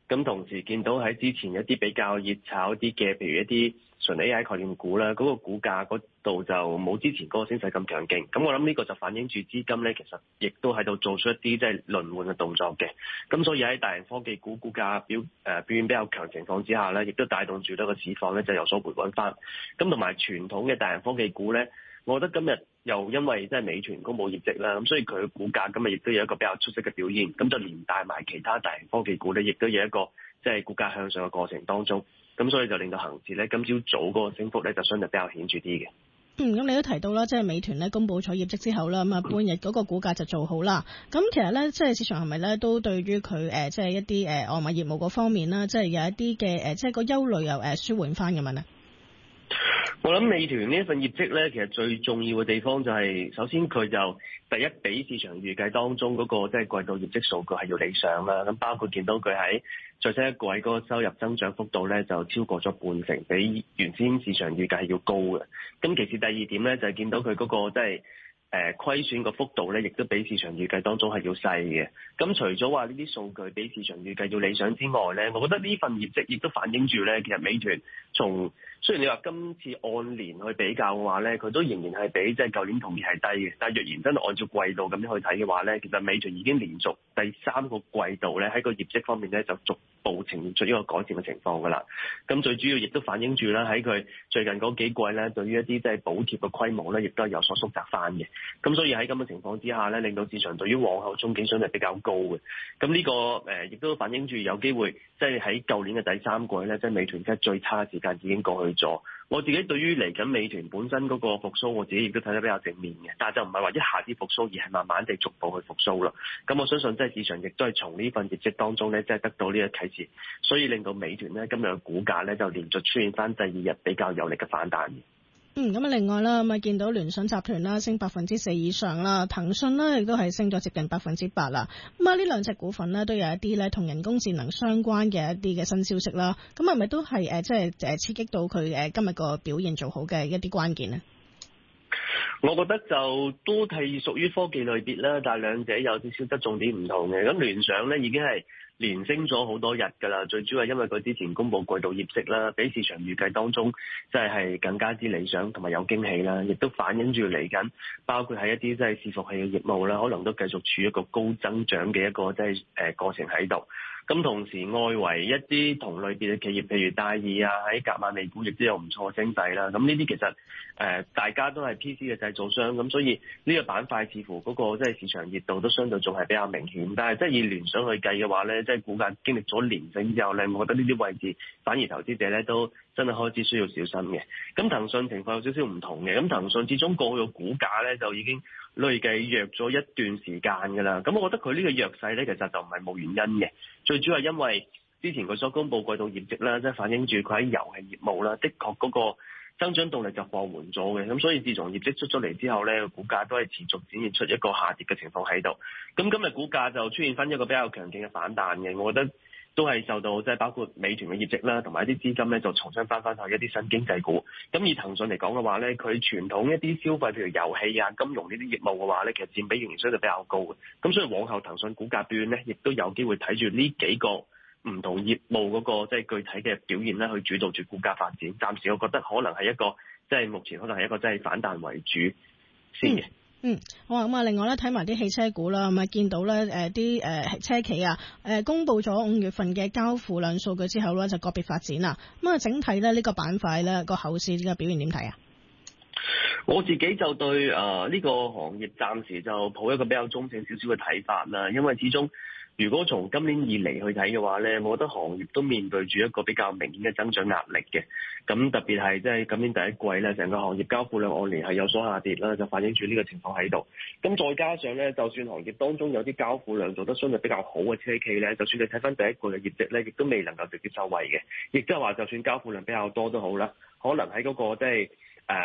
咁同時見到喺之前一啲比較熱炒啲嘅，譬如一啲純 AI 概念股啦，嗰個股價嗰度就冇之前嗰個升勢咁強勁。咁我諗呢個就反映住資金咧，其實亦都喺度做出一啲即係輪換嘅動作嘅。咁所以喺大型科技股股價表現比較強情況之下咧，亦都帶動住呢個市況咧就有所回穩翻。咁同埋傳統嘅大型科技股咧，我覺得今日又因為即係美團公佈業績啦，咁所以佢嘅股價今日亦都有一個比較出色嘅表現，咁就連帶埋其他大型科技股咧，亦都有一個即係股價向上嘅過程當中，咁所以就令到恒指咧今朝早嗰個升幅咧就相對比較顯著啲嘅。 咁你都提到啦，即係美團咧公佈咗業績之後啦，咁啊半日嗰個股價就做好啦。咁其實咧，即係市場係咪咧都對於佢即係一啲外賣業務嗰方面啦，即係有一啲嘅即係個憂慮又舒緩翻咁樣咧？ 我諗美團呢一份業績咧，其實最重要嘅地方就係，首先佢就第一比市場預計當中嗰個即係季度業績數據係要理想啦。咁包括見到佢喺最新一季嗰個收入增長幅度咧，就超過咗半成，比原先市場預計係要高嘅。咁其次第二點咧，就係見到佢嗰個即係虧損個幅度咧，亦都比市場預計當中係要細嘅。咁除咗話呢啲數據比市場預計要理想之外咧，我覺得呢份業績亦都反映住咧，其實美團雖然你話今次按年去比較嘅話咧，佢都仍然係比即係舊年同期係低嘅。但係若然真係按照季度咁樣去睇嘅話咧，其實美團已經連續第3個季度咧喺個業績方面咧就逐步呈現出一個改善嘅情況㗎啦。咁最主要亦都反映住啦，喺佢最近嗰幾季咧，對於一啲即係補貼嘅規模咧，亦都係有所縮窄翻嘅。咁所以喺咁嘅情況之下咧，令到市場對於往後憧憬相對比較高嘅。咁呢個亦都反映住有機會即係喺舊年嘅第3季咧，即係美團即係最差嘅時間已經過去咗。我自己對於嚟緊美團本身嗰個復甦，我自己亦都睇得比較正面嘅，但係就唔係話一下子復甦，而係慢慢地逐步去復甦啦。咁我相信即係市場亦都係從呢份業績當中咧，即係得到呢個啟示，所以令到美團咧今日嘅股價咧就連續出現翻第2日比較有力嘅反彈。 咁另外啦，咁啊見到聯想集團啦升4%以上啦，騰訊呢亦都係升咗接近8%啦。咁啊呢兩隻股份呢都有一啲咧同人工智能相關嘅一啲嘅新消息啦。咁係咪都係即係刺激到佢今日個表現做好嘅一啲關鍵呢？ 我覺得就都係屬於科技類別啦，但係兩者有少少側重點唔同嘅。咁聯想咧已經係連升咗好多日㗎啦，最主要係因為佢之前公布季度業績啦，比市場預計當中即係更加之理想同埋有驚喜啦，亦都反映住嚟緊，包括係一啲即係伺服器嘅業務啦，可能都繼續處於一個高增長嘅一個即係過程喺度。咁同時外圍一啲同類別嘅企業，譬如戴爾啊，喺隔晚美股亦都有唔錯嘅升勢啦。咁呢啲其實大家都係 PC 嘅製造商，咁所以呢個板塊似乎嗰個即係市場熱度都相對仲係比較明顯。但係即係以聯想去計嘅話咧，即係股價經歷咗連升之後咧，我覺得呢啲位置反而投資者咧都真係開始需要小心嘅。咁騰訊情況有少少唔同嘅，咁騰訊始終過去嘅股價咧就已經累計弱咗一段時間㗎啦。咁我覺得佢呢個弱勢咧其實就唔係冇原因嘅。最主要係因為之前佢所公佈季度業績啦，即係反映住佢喺遊戲業務啦，的確嗰個增長動力就放緩咗嘅。咁所以自從業績出咗嚟之後咧，股價都係持續展現出一個下跌嘅情況喺度。咁今日股價就出現翻一個比較強勁嘅反彈嘅，我覺得都係受到即係包括美團嘅業績啦，同埋一啲資金咧就重新翻去一啲新經濟股。咁以騰訊嚟講嘅話咧，佢傳統一啲消費譬如遊戲啊、金融呢啲業務嘅話咧，其實佔比仍然相對比較高嘅。咁所以往後騰訊股價表現咧，亦都有機會睇住呢幾個唔同業務嗰個即係具體嘅表現咧，去主導住股價發展。暫時我覺得可能係一個即係目前可能係一個即係反彈為主先嘅。 好啊，咁啊，另外咧睇埋啲汽車股啦，咁啊見到咧啲車企啊公佈咗5月份嘅交付量數據之後咧，就個別發展啦。咁啊，整體咧呢個板塊咧個後市嘅表現點睇啊？ 我自己就對呢個行業暫時就抱一個比較中性少少嘅睇法啦，因為始終如果從今年以嚟去睇嘅話咧，我覺得行業都面對住一個比較明顯嘅增長壓力嘅。咁特別係即係今年第一季咧，成個行業交付量按年係有所下跌啦，就反映住呢個情況喺度。咁再加上咧，就算行業當中有啲交付量做得相對比較好嘅車企咧，就算你睇翻第一季嘅業績咧，亦都未能夠直接受惠嘅。亦即係話，就算交付量比較多都好啦，可能喺嗰個即係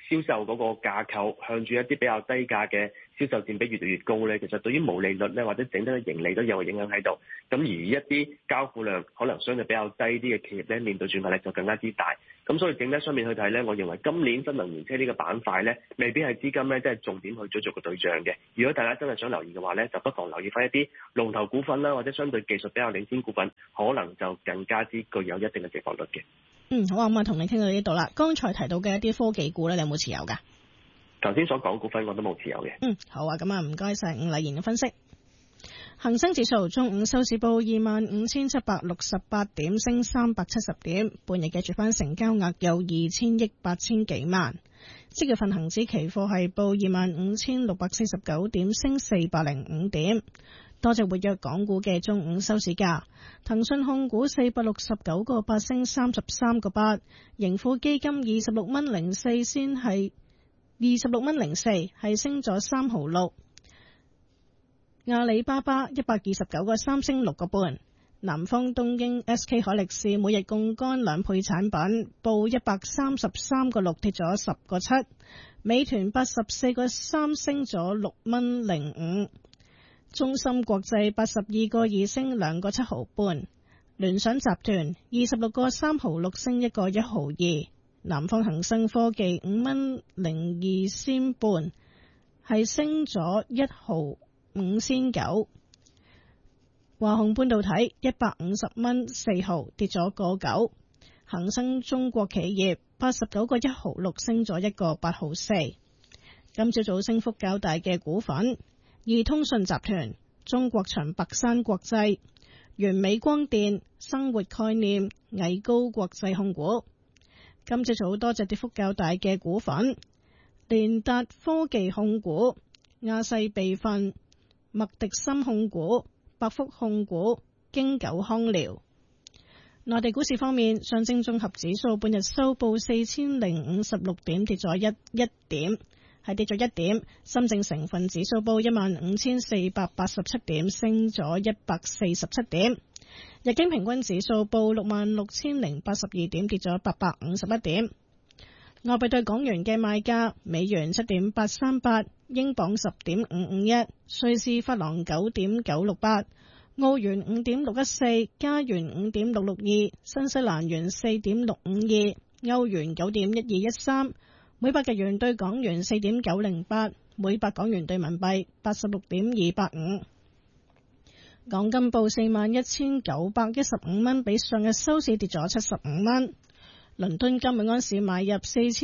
銷售嗰個架構向住一啲比較低價嘅銷售佔比越嚟越高咧，其實對於毛利率咧或者整體嘅盈利都有個影響喺度。咁而一啲交付量可能相對比較低啲嘅企業咧，面對轉化力就更加之大。咁所以整體上面去睇咧，我認為今年新能源車呢個板塊咧，未必係資金咧即係重點去追逐嘅對象嘅。如果大家真係想留意嘅話咧，就不妨留意翻一啲龍頭股份啦，或者相對技術比較領先股份，可能就更加之具有一定嘅值博率嘅。 好啊，咁啊，同你傾到呢度啦。剛才提到嘅一啲科技股咧，你有冇持有㗎？ 頭先所講股份我都冇持有嘅。 好啊，咁啊，唔該晒伍禮賢嘅分析。恒生指數中午收市報25,768點，升370點。半日嘅主板成交額有2000億8000幾萬。即月份恒指期貨係報25,649點，升405點。多隻活躍港股嘅中午收市價，騰訊控股469個8升33個8，盈富基金26.04先係26.04係升咗3毫6，阿里巴巴129個3升6個半，南方東英 SK 海力士每日槓桿2倍產品報133個6跌咗10個7，美團84個3升咗6.05。中芯國際82個2升2個7毫半，聯想集團26個3毫6升1個1毫2，南方恒生科技5.02仙半係升咗1毫5仙9，華虹半導體150蚊4毫跌咗個9，恒生中國企業89個1毫6升咗1個8毫4。今朝早升幅較大嘅股份，易通訊集團、中國長白山國際、完美光電、生活概念、藝高國際控股。今朝早多隻跌幅較大嘅股份，聯達科技控股、亞世備份、麥迪森控股、百福控股、京九康療。內地股市方面，上證綜合指數半日收報4056點，跌咗一點。係跌咗1點，深證成分指數報15,487點，升咗147點。日經平均指數報66,082點，跌咗851點。外幣對港元嘅賣價：美元7.838，英鎊10.551，瑞士法郎9.968，澳元5.614，加元5.662，新西蘭元4.652，歐元9.1213。每百日元對港元4.908，每百港元對人民幣86.285。港金報41,915蚊，比上日收市跌咗75蚊。倫敦金每安士買入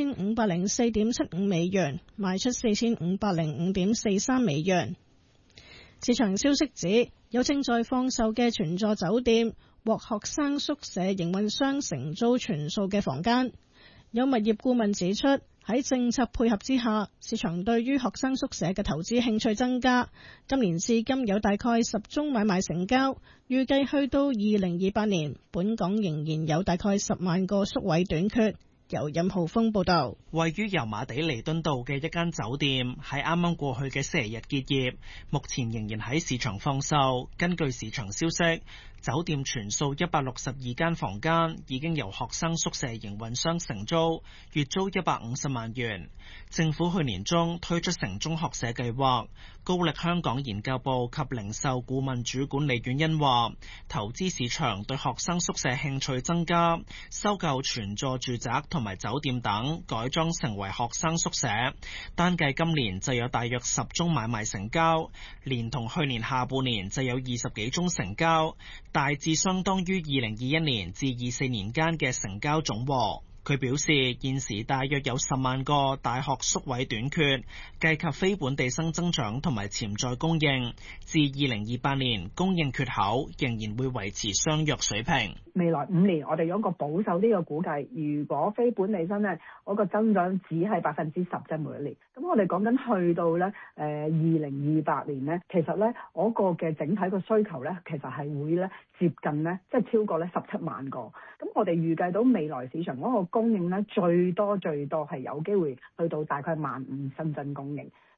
4504.75美元，賣出4505.43美元。市場消息指，有正在放售嘅全座酒店獲學生宿舍營運商承租全數嘅房間。有物業顧問指出，喺政策配合之下，市場對於學生宿舍嘅投資興趣增加。今年至今有大概10宗買賣成交，預計去到2028年，本港仍然有大概10萬個宿位短缺。由任浩峰報道。 位於油麻地彌敦道嘅一間酒店喺啱啱過去嘅星期日結業，目前仍然喺市場放售。根據市場消息，酒店全數162間房間已經由學生宿舍營運商承租，月租150萬元。政府去年中推出城中學社計劃。高力香港研究部及零售顧問主管李婉欣話，投資市場對學生宿舍興趣增加，收購全座住宅同埋酒店等改裝成為學生宿舍，單計今年就有大約10宗買賣成交，連同去年下半年就有20幾宗成交，大致相當於2021年至24年間嘅成交總和。佢表示，現時大約有10萬個大學宿位短缺，計及非本地生增長同埋潛在供應，至2028年供應缺口仍然會維持相若水平。 未來5年，我哋有一個保守呢個估計，如果非本地生咧，嗰個增長只係10%，即係每一年。咁我哋講緊去到咧2028年咧，其實咧嗰個嘅整體個需求咧，其實係會咧接近咧，即係超過咧17萬個。咁我哋預計到未來市場嗰個供應咧，最多係有機會去到大概15000新增供應。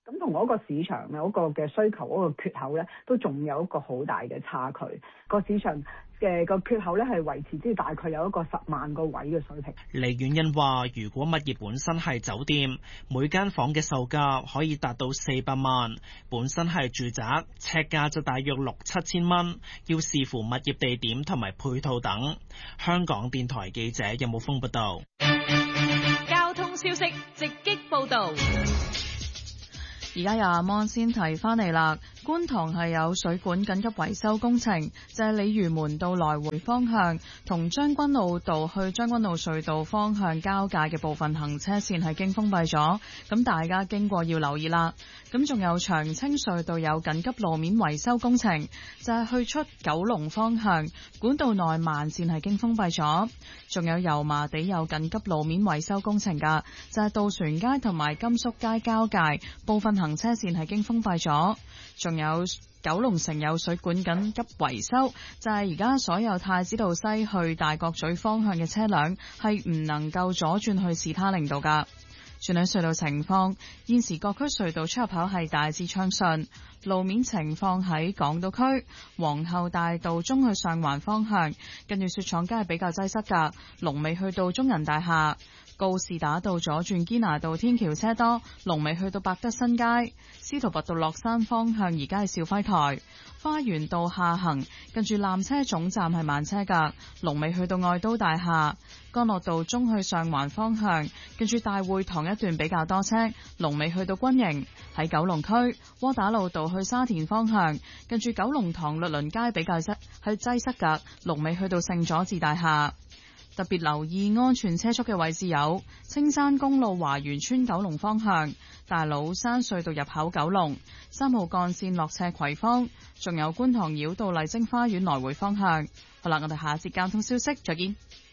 咁同嗰個市場嗰個嘅需求嗰個缺口咧，都仲有一個好大嘅差距。個市場嘅個缺口咧係維持，即係大概有一個10萬個位嘅水平。 李婉欣話，如果物業本身係酒店，每間房嘅售價可以達到400萬，本身係住宅，尺價就大約6-7千蚊，要視乎物業地點同埋配套等。香港電台記者任武峰報道。 交通消息直擊報道。 而家由阿芒先提翻嚟啦，觀塘係有水管緊急維修工程，就係鯉魚門道來回方向同將軍澳道去將軍澳隧道方向交界嘅部分行車線係經封閉咗，咁大家經過要留意啦。咁仲有長青隧道有緊急路面維修工程，就係去出九龍方向管道內慢線係經封閉咗。仲有油麻地有緊急路面維修工程噶，就係渡船街同埋甘肅街交界部分行車線係經封閉咗。仲有九龍城有水管緊急維修，就係而家所有太子道西去大角咀方向嘅車輛係唔能夠左轉去士他令道噶。轉睇隧道情況，現時各區隧道出入口係大致暢順。路面情況喺港島區皇后大道中去上環方向，近住雪廠街係比較擠塞噶，龍尾去到中銀大廈。告士打道左轉堅拿道天橋車多，龍尾去到百德新街。司徒拔道落山方向而家係肇輝台。花園道下行近住纜車總站係慢車噶，龍尾去到愛都大廈。干諾道中去上環方向近住大會堂一段比較多車，龍尾去到軍營。喺九龍區窩打老道去沙田方向近住九龍塘律倫街比較擠塞噶，龍尾去到聖佐治大廈。特別留意安全車速嘅位置有青山公路華園村九龍方向、大老山隧道入口九龍、3號幹線落斜葵芳，仲有觀塘繞道麗晶花園來回方向。好啦，我哋下節交通消息再見。